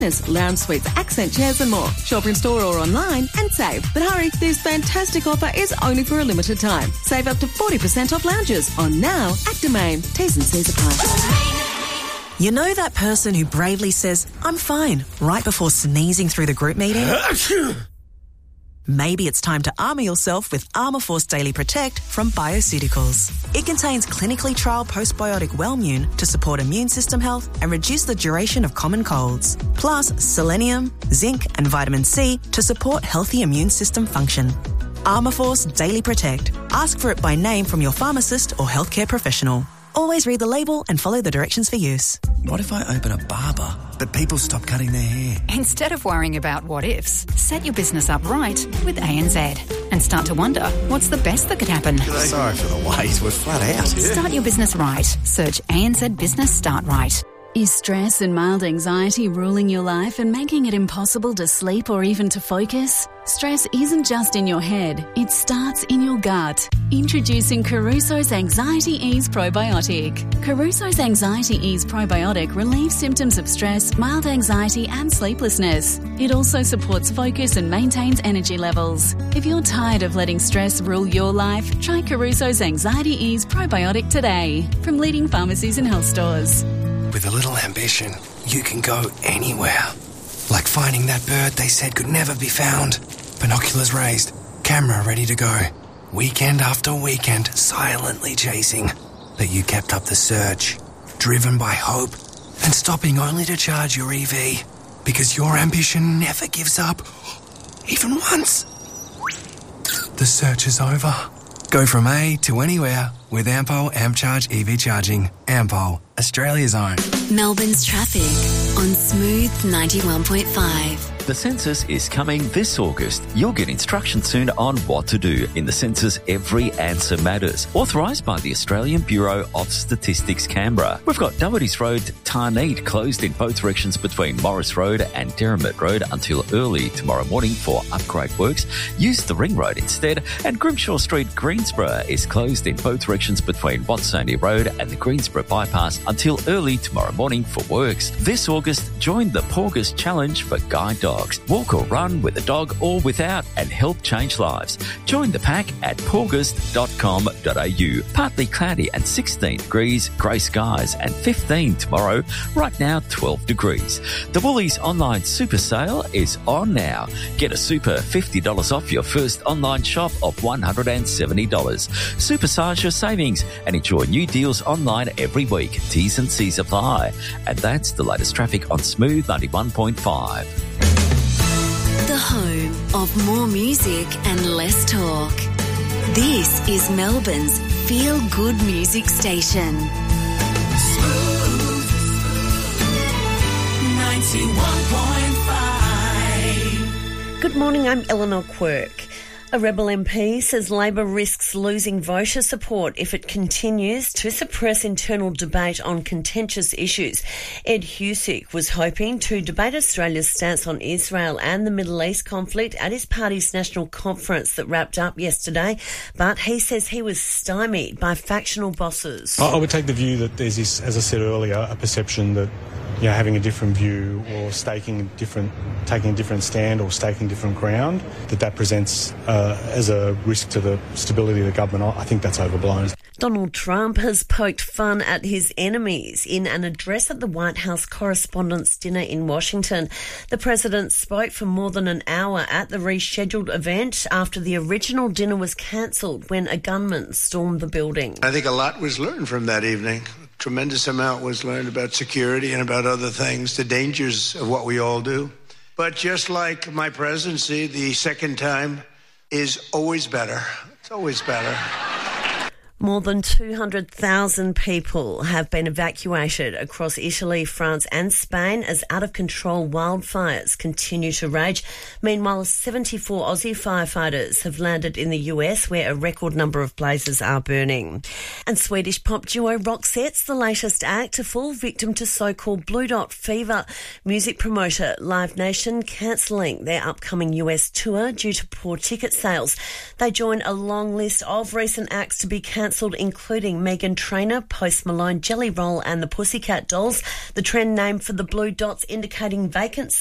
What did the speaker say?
lounge suites, accent chairs and more. Shop in store or online and save. But hurry, this fantastic offer is only for a limited time. Save up to 40% off lounges on now at Domain. T's and C's apply. You know that person who bravely says, "I'm fine," right before sneezing through the group meeting? Maybe it's time to armour yourself with Armourforce Daily Protect from Bioceuticals. It contains clinically trialled postbiotic Wellmune to support immune system health and reduce the duration of common colds. Plus selenium, zinc and vitamin C to support healthy immune system function. Armourforce Daily Protect. Ask for it by name from your pharmacist or healthcare professional. Always read the label and follow the directions for use. What if I open a barber, but people stop cutting their hair? Instead of worrying about what ifs, set your business up right with ANZ and start to wonder what's the best that could happen. Sorry for the wait, we're flat out. Start your business right. Search ANZ Business Start Right. Is stress and mild anxiety ruling your life and making it impossible to sleep or even to focus? Stress isn't just in your head, it starts in your gut. Introducing Caruso's Anxiety Ease Probiotic. Caruso's Anxiety Ease Probiotic relieves symptoms of stress, mild anxiety and sleeplessness. It also supports focus and maintains energy levels. If you're tired of letting stress rule your life, try Caruso's Anxiety Ease Probiotic today from leading pharmacies and health stores. With a little ambition, you can go anywhere. Like finding that bird they said could never be found. Binoculars raised, camera ready to go. Weekend after weekend, silently chasing. But you kept up the search, driven by hope, and stopping only to charge your EV. Because your ambition never gives up, even once. The search is over. Go from A to anywhere with Ampol AmpCharge EV charging. Ampol, Australia's own. Melbourne's traffic on Smooth 91.5. The census is coming this August. You'll get instructions soon on what to do. In the census, every answer matters. Authorised by the Australian Bureau of Statistics, Canberra. We've got Dumbarton's Road, Tarneet closed in both directions between Morris Road and Derrimut Road until early tomorrow morning for upgrade works. Use the Ring Road instead. And Grimshaw Street, Greensborough is closed in both directions between Watsonlie Road and the Greensborough Bypass until early tomorrow morning for works. This August, join the Porgus Challenge for guide dogs. Walk or run with a dog or without and help change lives. Join the pack at porgus.com.au. Partly cloudy and 16 degrees, grey skies and 15 tomorrow. Right now, 12 degrees. The Woolies online super sale is on now. Get a super $50 off your first online shop of $170. Supersize your savings and enjoy new deals online every week. T's and C's apply. And that's the latest traffic on Smooth 91.5. The home of more music and less talk. This is Melbourne's feel-good music station. Smooth 91.5. Good morning, I'm Eleanor Quirk. A Rebel MP says Labor risks losing voter support if it continues to suppress internal debate on contentious issues. Ed Husick was hoping to debate Australia's stance on Israel and the Middle East conflict at his party's national conference that wrapped up yesterday, but he says he was stymied by factional bosses. I would take the view that there's this, as I said earlier, a perception that having a different view or taking a different stand or staking different ground, that presents as a risk to the stability of the government. I think that's overblown. Donald Trump has poked fun at his enemies in an address at the White House Correspondents' Dinner in Washington. The president spoke for more than an hour at the rescheduled event after the original dinner was cancelled when a gunman stormed the building. I think a lot was learned from that evening. Tremendous amount was learned about security and about other things, the dangers of what we all do. But just like my presidency, the second time is always better. It's always better. More than 200,000 people have been evacuated across Italy, France and Spain as out-of-control wildfires continue to rage. Meanwhile, 74 Aussie firefighters have landed in the US, where a record number of blazes are burning. And Swedish pop duo Roxette's the latest act to fall victim to so-called Blue Dot fever. Music promoter Live Nation cancelling their upcoming US tour due to poor ticket sales. They join a long list of recent acts to be cancelled cancelled, including Meghan Trainor, Post Malone, Jelly Roll and the Pussycat Dolls. The trend name for the blue dots indicating vacancy